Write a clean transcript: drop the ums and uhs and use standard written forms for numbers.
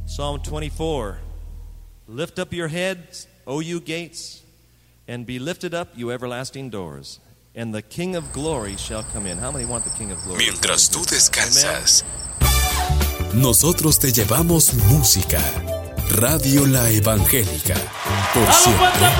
Psalm 24. Lift up your heads, O you gates, and be lifted up, you everlasting doors, and the King of glory shall come in. How many want the King of glory? Mientras tú descansas, nosotros te llevamos música. Radio La Evangélica. Por siempre.